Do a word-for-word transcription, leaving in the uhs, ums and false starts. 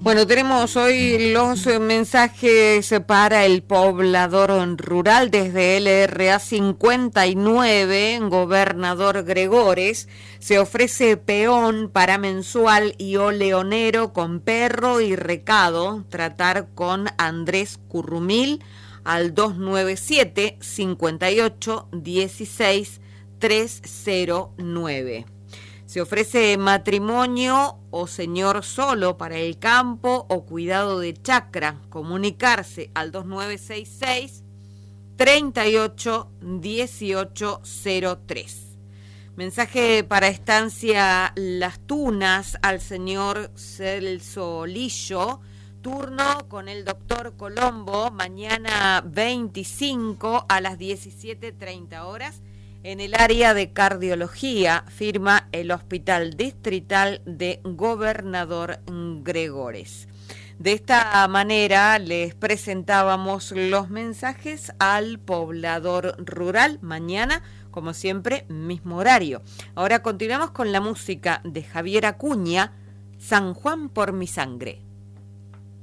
Bueno, tenemos hoy los mensajes para el poblador rural desde L R A cincuenta y nueve, Gobernador Gregores. Se ofrece peón para mensual y oleonero con perro y recado. Tratar con Andrés Currumil al dos nueve siete, cinco ocho, uno seis, tres cero nueve. Se ofrece matrimonio o señor solo para el campo o cuidado de chacra. Comunicarse al dos nueve seis seis, tres ocho, uno ocho cero tres. Mensaje para estancia Las Tunas al señor Celso Lillo. Turno con el doctor Colombo mañana veinticinco a las diecisiete treinta horas. En el área de cardiología, firma el Hospital Distrital de Gobernador Gregores. De esta manera les presentábamos los mensajes al poblador rural. Mañana, como siempre, mismo horario. Ahora continuamos con la música de Javier Acuña, San Juan por mi sangre.